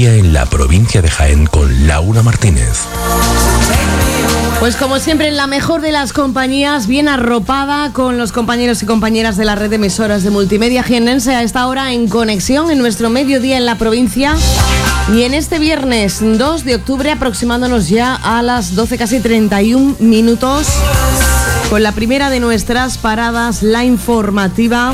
día en la provincia de Jaén con Laura Martínez. Pues como siempre, en la mejor de las compañías, bien arropada con los compañeros y compañeras de la red de emisoras de multimedia jiennense a esta hora en conexión en nuestro mediodía en la provincia. Y en este viernes 2 de octubre, aproximándonos ya a las 12, casi 31 minutos, con la primera de nuestras paradas, la informativa.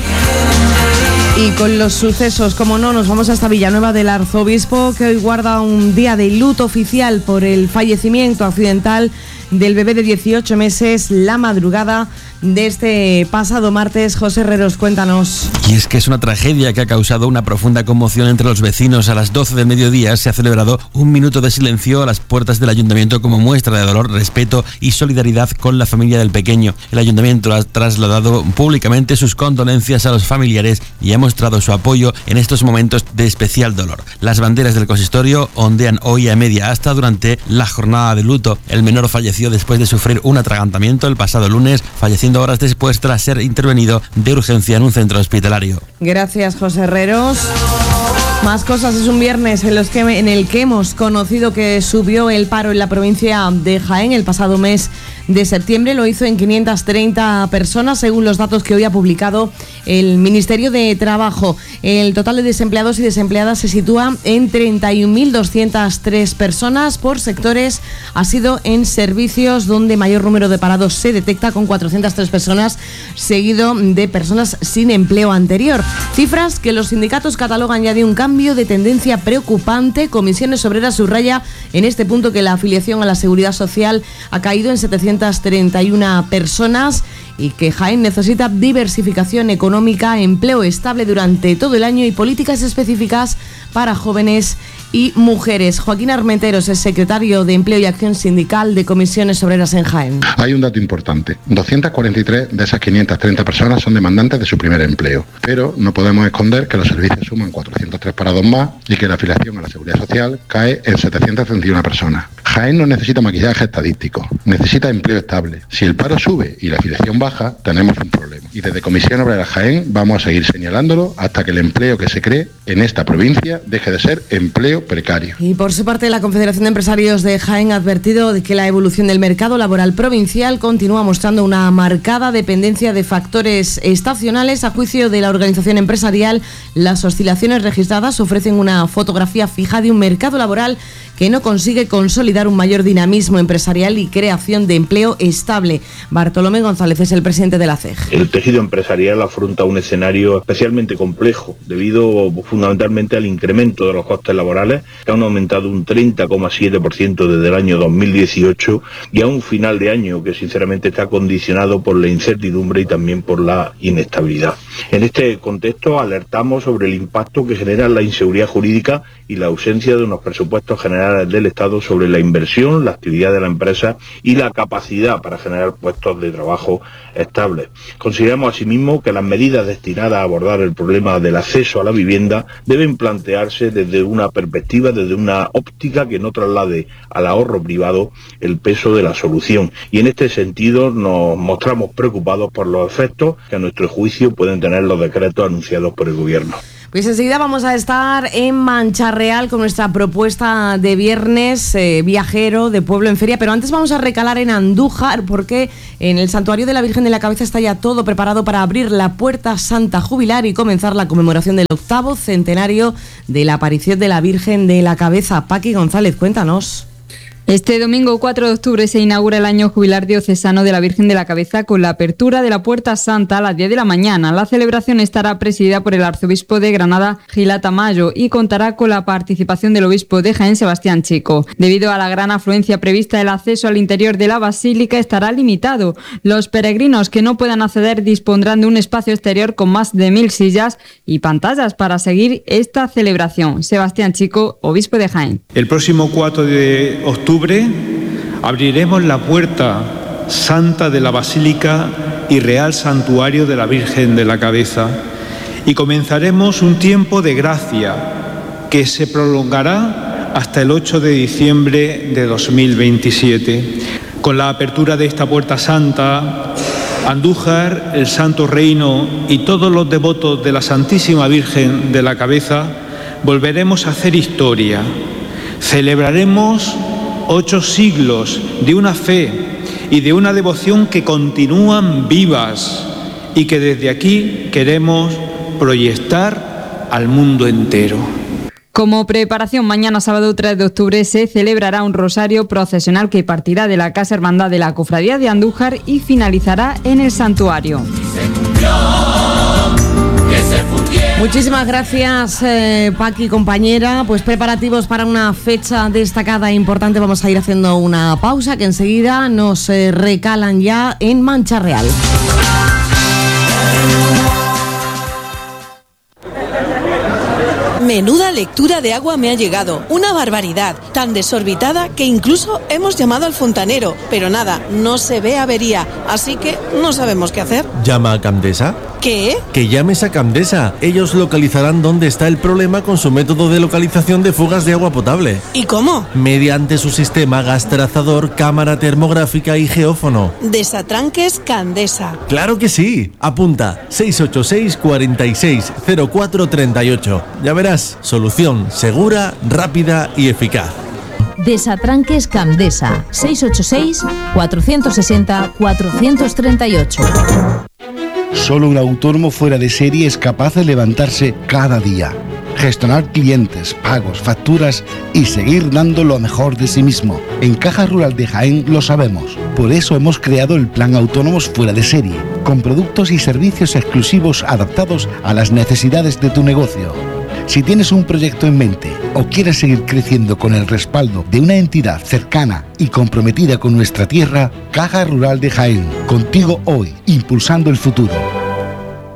Y con los sucesos, como no, nos vamos hasta Villanueva del Arzobispo, que hoy guarda un día de luto oficial por el fallecimiento accidental del bebé de 18 meses la madrugada de este pasado martes. José Herreros, cuéntanos. Y es que es una tragedia que ha causado una profunda conmoción entre los vecinos. A las 12 del mediodía se ha celebrado un minuto de silencio a las puertas del ayuntamiento como muestra de dolor, respeto y solidaridad con la familia del pequeño. El ayuntamiento ha trasladado públicamente sus condolencias a los familiares y ha mostrado su apoyo en estos momentos de especial dolor. Las banderas del consistorio ondean hoy a media asta durante la jornada de luto. El menor falleció después de sufrir un atragantamiento el pasado lunes, falleciendo horas después tras ser intervenido de urgencia en un centro hospitalario. Gracias, José Herreros. Más cosas, es un viernes en el que hemos conocido que subió el paro en la provincia de Jaén el pasado mes de septiembre. Lo hizo en 530 personas, según los datos que hoy ha publicado el Ministerio de Trabajo. El total de desempleados y desempleadas se sitúa en 31.203 personas. Por sectores, ha sido en servicios donde mayor número de parados se detecta, con 403 personas, seguido de personas sin empleo anterior. Cifras que los sindicatos catalogan ya de un cambio de tendencia preocupante. Comisiones Obreras subraya en este punto que la afiliación a la Seguridad Social ha caído en 731 personas y que Jaén necesita diversificación económica, empleo estable durante todo el año y políticas específicas para jóvenes y mujeres. Joaquín Armenteros es secretario de Empleo y Acción Sindical de Comisiones Obreras en Jaén. Hay un dato importante: 243 de esas 530 personas son demandantes de su primer empleo, pero no podemos esconder que los servicios suman 403 parados más y que la afiliación a la Seguridad Social cae en 731 personas. Jaén no necesita maquillaje estadístico, necesita empleo estable. Si el paro sube y la afiliación baja, tenemos un problema. Y desde Comisión Obrera Jaén vamos a seguir señalándolo hasta que el empleo que se cree en esta provincia deje de ser empleo precario. Y por su parte, la Confederación de Empresarios de Jaén ha advertido de que la evolución del mercado laboral provincial continúa mostrando una marcada dependencia de factores estacionales. A juicio de la organización empresarial, las oscilaciones registradas ofrecen una fotografía fija de un mercado laboral que no consigue consolidar un mayor dinamismo empresarial y creación de empleo estable. Bartolomé González es el presidente de la CEG. El tejido empresarial afronta un escenario especialmente complejo, debido fundamentalmente al incremento de los costes laborales, que han aumentado un 30,7% desde el año 2018, y a un final de año que sinceramente está condicionado por la incertidumbre y también por la inestabilidad. En este contexto alertamos sobre el impacto que genera la inseguridad jurídica y la ausencia de unos presupuestos generales del Estado sobre la inversión, la actividad de la empresa y la capacidad para generar puestos de trabajo estables. Consideramos asimismo que las medidas destinadas a abordar el problema del acceso a la vivienda deben plantearse desde una perspectiva, desde una óptica que no traslade al ahorro privado el peso de la solución. Y en este sentido nos mostramos preocupados por los efectos que a nuestro juicio pueden tener los decretos anunciados por el Gobierno. Pues enseguida vamos a estar en Mancha Real con nuestra propuesta de viernes viajero de Pueblo en Feria, pero antes vamos a recalar en Andújar, porque en el Santuario de la Virgen de la Cabeza está ya todo preparado para abrir la Puerta Santa Jubilar y comenzar la conmemoración del 8º centenario de la aparición de la Virgen de la Cabeza. Paqui González, cuéntanos. Este domingo 4 de octubre se inaugura el año jubilar diocesano de la Virgen de la Cabeza con la apertura de la Puerta Santa a las 10 de la mañana. La celebración estará presidida por el arzobispo de Granada, Gil Tamayo, y contará con la participación del obispo de Jaén, Sebastián Chico. Debido a la gran afluencia prevista, el acceso al interior de la basílica estará limitado. Los peregrinos que no puedan acceder dispondrán de un espacio exterior con más de 1000 sillas y pantallas para seguir esta celebración. Sebastián Chico, obispo de Jaén. El próximo 4 de octubre abriremos la Puerta Santa de la Basílica y Real Santuario de la Virgen de la Cabeza y comenzaremos un tiempo de gracia que se prolongará hasta el 8 de diciembre de 2027. Con la apertura de esta Puerta Santa, Andújar, el Santo Reino y todos los devotos de la Santísima Virgen de la Cabeza volveremos a hacer historia. Celebraremos 8 siglos de una fe y de una devoción que continúan vivas y que desde aquí queremos proyectar al mundo entero. Como preparación, mañana sábado 3 de octubre se celebrará un rosario procesional que partirá de la Casa Hermandad de la Cofradía de Andújar y finalizará en el santuario. Muchísimas gracias, Paqui, compañera. Pues preparativos para una fecha destacada e importante. Vamos a ir haciendo una pausa que enseguida nos recalan ya en Mancha Real. Menuda lectura de agua me ha llegado, una barbaridad, tan desorbitada que incluso hemos llamado al fontanero, pero nada, no se ve avería, así que no sabemos qué hacer. ¿Llama a Camdesa? ¿Qué? Que llames a Camdesa, ellos localizarán dónde está el problema con su método de localización de fugas de agua potable. ¿Y cómo? Mediante su sistema gas trazador, cámara termográfica y geófono. Desatranques Candesa. ¡Claro que sí! Apunta, 686 46 04 38. Ya verás, solución segura, rápida y eficaz. Desatranques Camdesa, 686 460 438. Solo un autónomo fuera de serie es capaz de levantarse cada día, gestionar clientes, pagos, facturas y seguir dando lo mejor de sí mismo. En Caja Rural de Jaén lo sabemos. Por eso hemos creado el Plan Autónomos Fuera de Serie, con productos y servicios exclusivos adaptados a las necesidades de tu negocio. Si tienes un proyecto en mente o quieres seguir creciendo con el respaldo de una entidad cercana y comprometida con nuestra tierra, Caja Rural de Jaén, contigo hoy, impulsando el futuro.